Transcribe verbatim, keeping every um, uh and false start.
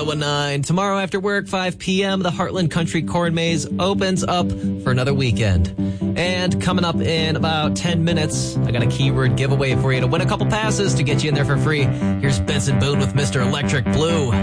one nine. Tomorrow after work, five p.m., the Heartland Country Corn Maze opens up for another weekend. And coming up in about ten minutes, I got a keyword giveaway for you to win a couple passes to get you in there for free. Here's Benson Boone with Mister Electric Blue.